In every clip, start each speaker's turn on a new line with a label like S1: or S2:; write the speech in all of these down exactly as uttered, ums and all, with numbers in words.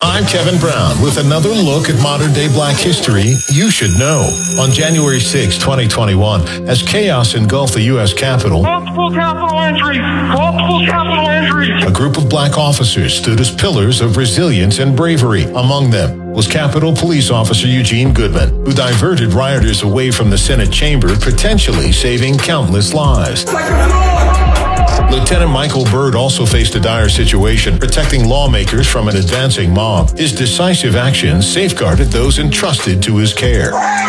S1: I'm Kevin Brown with another look at modern-day black history you should know. On January sixth, twenty twenty-one, as chaos engulfed the U S Capitol,
S2: multiple capital injuries, multiple capital injuries.
S1: A group of black officers stood as pillars of resilience and bravery. Among them was Capitol Police Officer Eugene Goodman, who diverted rioters away from the Senate chamber, potentially saving countless lives. Lieutenant Michael Byrd also faced a dire situation, protecting lawmakers from an advancing mob. His decisive actions safeguarded those entrusted to his care.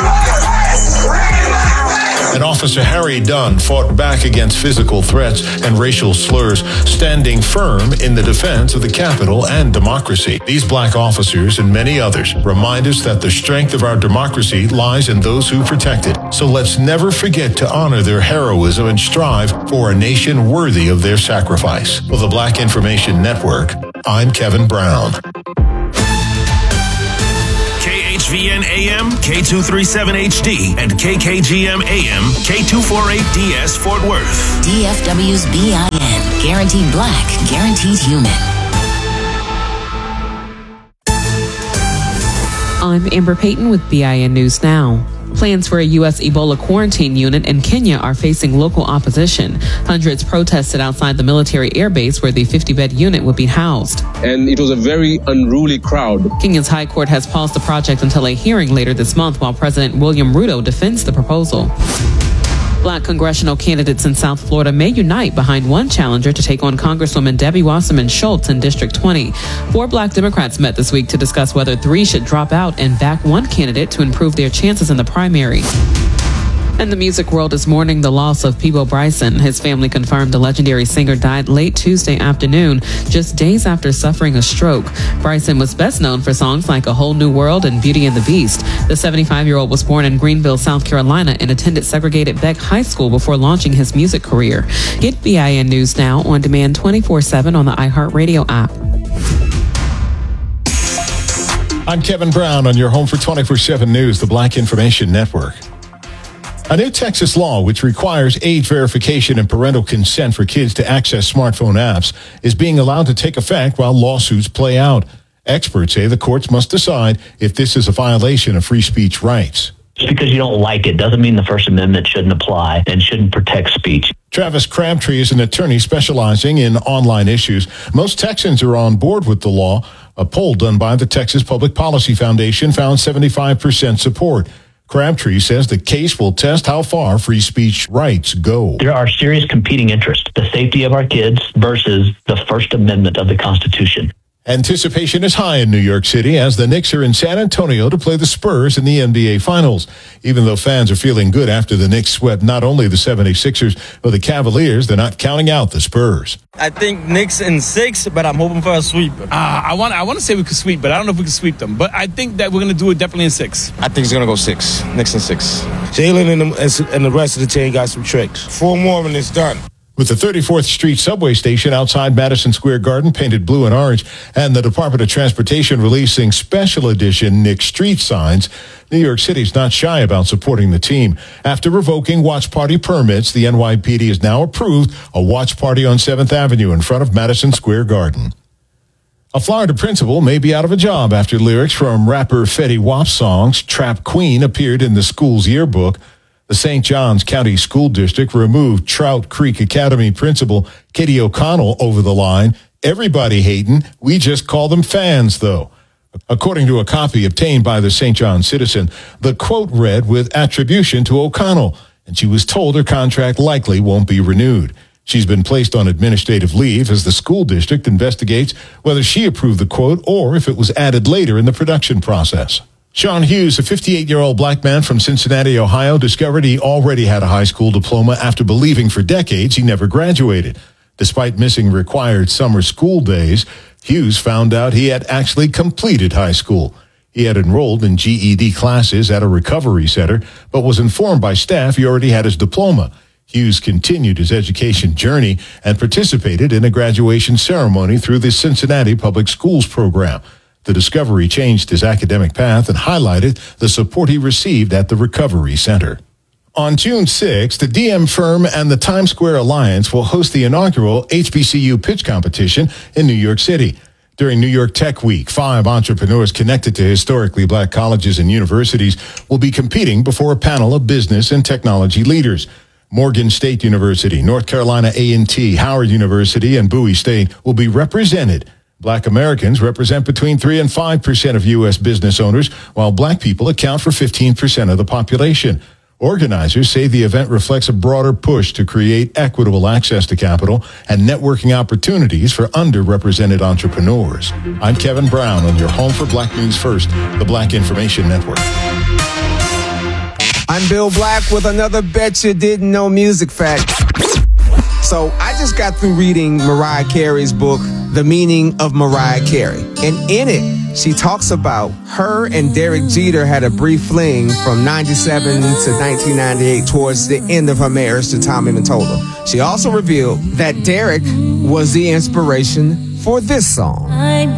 S1: And Officer Harry Dunn fought back against physical threats and racial slurs, standing firm in the defense of the Capitol and democracy. These black officers and many others remind us that the strength of our democracy lies in those who protect it. So let's never forget to honor their heroism and strive for a nation worthy of their sacrifice. For the Black Information Network, I'm Kevin Brown.
S3: K H V N A M, K two thirty-seven H D, and K K G M A M, K two forty-eight D S Fort Worth.
S4: D F W's B I N. Guaranteed black, guaranteed human.
S5: I'm Amber Payton with B I N News Now. Plans for a U S Ebola quarantine unit in Kenya are facing local opposition. Hundreds protested outside the military air base where the fifty-bed unit would be housed.
S6: And it was a very unruly crowd.
S5: Kenya's High Court has paused the project until a hearing later this month while President William Ruto defends the proposal. Black congressional candidates in South Florida may unite behind one challenger to take on Congresswoman Debbie Wasserman Schultz in District twenty. Four black Democrats met this week to discuss whether three should drop out and back one candidate to improve their chances in the primary. And the music world is mourning the loss of Peabo Bryson. His family confirmed the legendary singer died late Tuesday afternoon, just days after suffering a stroke. Bryson was best known for songs like A Whole New World and Beauty and the Beast. The seventy-five-year-old was born in Greenville, South Carolina, and attended segregated Beck High School before launching his music career. Get B I N News Now on demand twenty-four seven on the iHeartRadio app.
S1: I'm Kevin Brown on your home for twenty-four seven News, the Black Information Network. A new Texas law which requires age verification and parental consent for kids to access smartphone apps is being allowed to take effect while lawsuits play out. Experts say the courts must decide if this is a violation of free speech rights.
S7: Just because you don't like it doesn't mean the First Amendment shouldn't apply and shouldn't protect speech.
S1: Travis Crabtree is an attorney specializing in online issues. Most Texans are on board with the law. A poll done by the Texas Public Policy Foundation found seventy-five percent support. Crabtree says the case will test how far free speech rights go.
S7: There are serious competing interests, the safety of our kids versus the First Amendment of the Constitution.
S1: Anticipation is high in New York City as the Knicks are in San Antonio to play the Spurs in the N B A Finals. Even though fans are feeling good after the Knicks swept not only the seventy-sixers, but the Cavaliers, they're not counting out the Spurs.
S8: I think Knicks in six, but I'm hoping for a sweep.
S9: Uh, I want I want to say we could sweep, but I don't know if we can sweep them. But I think that we're going to do it definitely in six.
S10: I think it's going to go six. Knicks in six.
S11: Jalen and the, and the rest of the team got some tricks. Four more and it's done.
S1: With the thirty-fourth Street subway station outside Madison Square Garden painted blue and orange, and the Department of Transportation releasing special edition Nick Street signs, New York City's not shy about supporting the team. After revoking watch party permits, the N Y P D has now approved a watch party on seventh Avenue in front of Madison Square Garden. A Florida principal may be out of a job after lyrics from rapper Fetty Wap's songs Trap Queen appeared in the school's yearbook. The Saint Johns County School District removed Trout Creek Academy principal Katie O'Connell over the line. Everybody hating. We just call them fans, though. According to a copy obtained by the Saint John Citizen, the quote read with attribution to O'Connell, and she was told her contract likely won't be renewed. She's been placed on administrative leave as the school district investigates whether she approved the quote or if it was added later in the production process. Sean Hughes, a fifty-eight-year-old black man from Cincinnati, Ohio, discovered he already had a high school diploma after believing for decades he never graduated. Despite missing required summer school days, Hughes found out he had actually completed high school. He had enrolled in G E D classes at a recovery center, but was informed by staff he already had his diploma. Hughes continued his education journey and participated in a graduation ceremony through the Cincinnati Public Schools program. The discovery changed his academic path and highlighted the support he received at the Recovery Center. On June sixth, the D M firm and the Times Square Alliance will host the inaugural H B C U pitch competition in New York City. During New York Tech Week, five entrepreneurs connected to historically black colleges and universities will be competing before a panel of business and technology leaders. Morgan State University, North Carolina A and T, Howard University, and Bowie State will be represented. Black Americans represent between three and five percent of U S business owners, while black people account for fifteen percent of the population. Organizers say the event reflects a broader push to create equitable access to capital and networking opportunities for underrepresented entrepreneurs. I'm Kevin Brown on your home for Black News First, the Black Information Network.
S12: I'm Bill Black with another Bet You Didn't Know music fact. So I just got through reading Mariah Carey's book, The Meaning of Mariah Carey. And in it, she talks about her and Derek Jeter had a brief fling from ninety-seven to nineteen ninety-eight towards the end of her marriage to Tommy Mottola. She also revealed that Derek was the inspiration for this song.